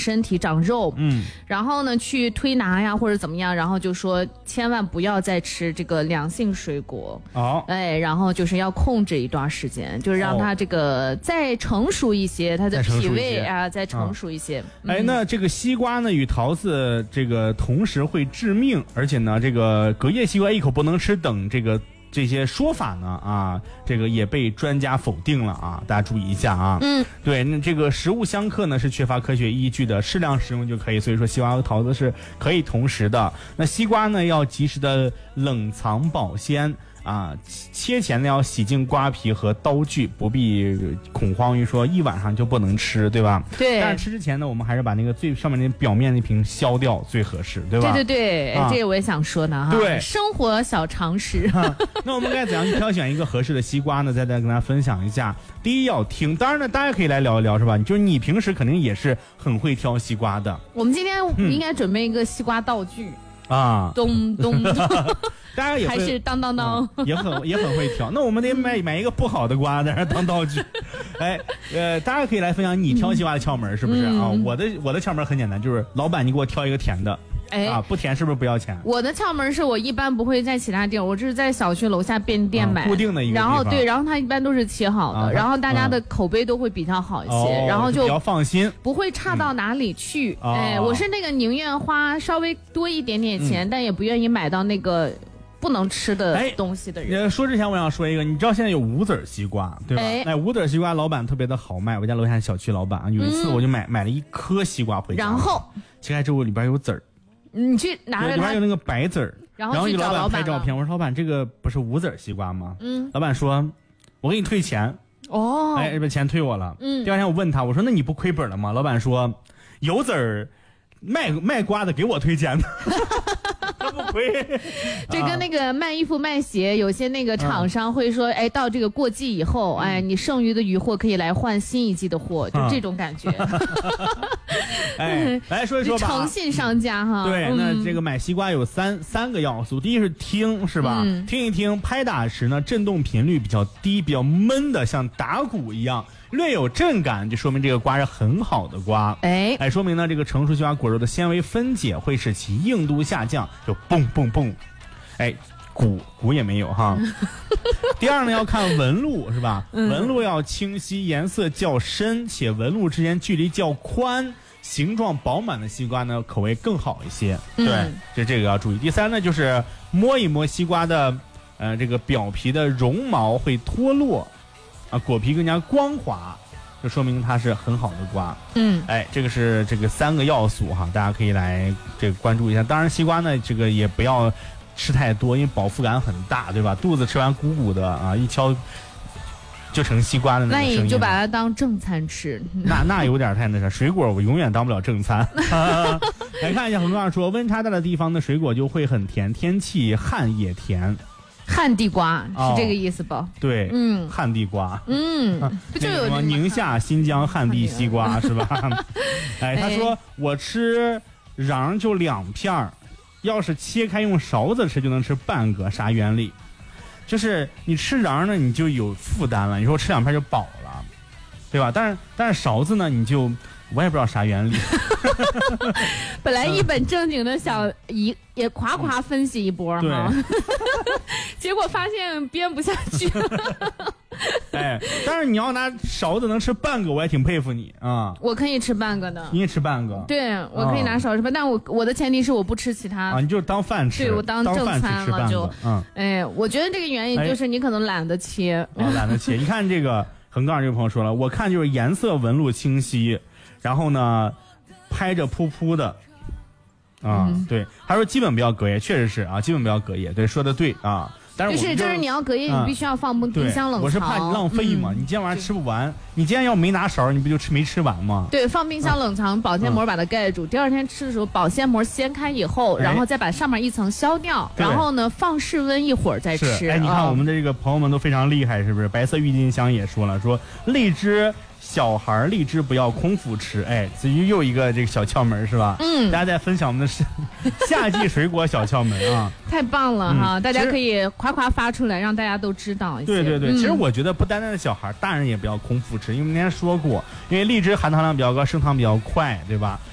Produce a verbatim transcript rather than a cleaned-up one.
身体长肉， 嗯， 然后呢去推拿呀或者怎么样，然后就说千万不要再吃这个凉性水果， 哦， 哎，然后就是要控制一段时间，就是让它这个再成熟一些，它的脾胃啊再成熟一些。 嗯、哎，那这个西瓜呢与桃子这个同时会致命，而且呢这个隔夜西瓜一口不能吃等这个。这些说法呢啊，这个也被专家否定了啊，大家注意一下啊。 嗯， 对，那这个食物相克呢是缺乏科学依据的，适量食用就可以。所以说西瓜和桃子是可以同时的。那西瓜呢要及时的冷藏保鲜。啊，切前呢要洗净瓜皮和刀具，不必恐慌于说一晚上就不能吃，对吧？ 对。 但是吃之前呢，我们还是把那个最上面那表面那瓶削掉最合适，对吧？ 对对对，啊、这个我也想说呢哈。 对， 生活小常识。 啊、那我们该怎样去挑选一个合适的西瓜呢？再再跟大家分享一下。第一要听，当然呢，大家可以来聊一聊，是吧？就是你平时肯定也是很会挑西瓜的。 我们今天应该准备一个西瓜道具。 嗯、啊， 咚咚咚。 大家也还是当当当、 嗯，也很也很会挑。那我们得买买一个不好的瓜在那当道具。哎，呃，大家可以来分享你挑西瓜的窍门是不是、嗯、啊？我的我的窍门很简单，就是老板你给我挑一个甜的。哎啊，不甜是不是不要钱？ 我的窍门是我一般不会在其他地儿，我只是在小区楼下便利店买、 啊、固定的一个地方。 然后对，然后它一般都是切好的，啊、然后大家的口碑都会比较好一些， 嗯、 然后就比较放心， 不会差到哪里去。 嗯、 哎，我是那个宁愿花稍微多一点点钱，嗯、但也不愿意买到那个。不能吃的东西的人、 哎、说之前我想说一个，你知道现在有无籽西瓜对吧？哎，哎无籽西瓜老板特别的好卖，我家楼下小区老板有一次我就买、嗯、买了一颗西瓜回家， 然后切开之后里边有籽儿， 你去拿着它， 里边有那个白籽儿， 然后去找老板拍照片，我说老板这个不是无籽西瓜吗？ 嗯， 老板说我给你退钱。 哦， 哎，把钱退我了。 嗯， 第二天我问他，我说那你不亏本了吗？老板说有籽儿卖卖瓜的给我推荐的。他不亏。 这跟那个卖衣服卖鞋，有些那个厂商会说，哎，到这个过季以后，哎，你剩余的余货可以来换新一季的货，就这种感觉。 哎，来说一说吧。 诚信商家哈。 对，那这个买西瓜有三三个要素，第一是听，是吧？ 嗯、 听一听，拍打时呢震动频率比较低，比较闷的，像打鼓一样。略有震感，就说明这个瓜是很好的瓜。 哎哎，说明呢，这个成熟西瓜果肉的纤维分解会使其硬度下降，就蹦蹦蹦。哎，鼓鼓也没有哈。第二呢，要看纹路是吧？ 嗯、 纹路要清晰，颜色较深，且纹路之间距离较宽，形状饱满的西瓜呢，口味更好一些。 嗯、 对，这这个要注意。第三呢，就是摸一摸西瓜的，呃，这个表皮的绒毛会脱落。啊，果皮更加光滑，就说明它是很好的瓜。 嗯， 哎，这个是这个三个要素哈，大家可以来这个关注一下。当然，西瓜呢，这个也不要吃太多，因为饱腹感很大，对吧？肚子吃完鼓鼓的啊，一敲就成西瓜的那个声音。 那你就把它当正餐吃。 那那有点太那啥，水果我永远当不了正餐。来看一下，很多人说温差大的地方的水果就会很甜，天气旱也甜。 旱地瓜是这个意思吧？ 哦、对， 嗯， 旱地瓜， 嗯，不就有什么宁夏、新疆旱地西瓜是吧？哎，他说、哎、我吃瓤就两片儿，要是切开用勺子吃就能吃半个，啥原理？就是你吃瓤呢，你就有负担了，你说我吃两片就饱了，对吧？但是但是勺子呢，你就我也不知道啥原理。 本来一本正经的想一也夸夸分析一波哈，结果发现编不下去。 哎，但是你要拿勺子能吃半个，我也挺佩服你啊！ 我可以吃半个的， 你也吃半个？ 对，我可以拿勺子吃半，但我我的前提是我不吃其他啊，你就当饭吃， 对我当正餐了就。 嗯， 哎，我觉得这个原因就是你可能懒得切， 啊，懒得切。你看这个横杠这位朋友说了，我看就是颜色纹路清晰，然后呢拍着扑扑的。啊、嗯，对，他说基本不要隔夜，确实是啊，基本不要隔夜，对，说的对啊。但是我就是就是你要隔夜，你必须要放冰箱冷藏。 我是怕你浪费嘛，嗯、你今天晚上吃不完，你今天要没拿勺，你不就吃没吃完吗？ 对，放冰箱冷藏，保鲜膜把它盖住，嗯、第二天吃的时候，保鲜膜掀开以后，然后再把上面一层削掉，哎、然后呢放室温一会儿再吃。 哎，你看我们的这个朋友们都非常厉害，是不是？白色郁金香也说了，说荔枝。小孩荔枝不要空腹吃，哎，这又一个这个小窍门是吧？ 嗯， 大家在分享我们的是夏季水果小窍门啊， 太棒了哈！嗯、大家可以夸夸发出来，让大家都知道一些。 对对对， 嗯、 其实我觉得不单单的小孩，大人也不要空腹吃，因为我们之前说过，因为荔枝含糖量比较高，升糖比较快，对吧？